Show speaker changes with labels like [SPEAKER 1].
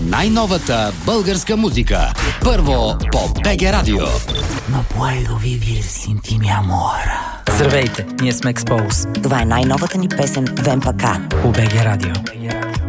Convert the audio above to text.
[SPEAKER 1] най-новата българска музика. Първо по БГ Радио.
[SPEAKER 2] No puedo vivir sin ti, mi amor.
[SPEAKER 3] Здравейте, ние сме Expose.
[SPEAKER 4] Това е най-новата ни песен Вемпака
[SPEAKER 3] по БГ Радио.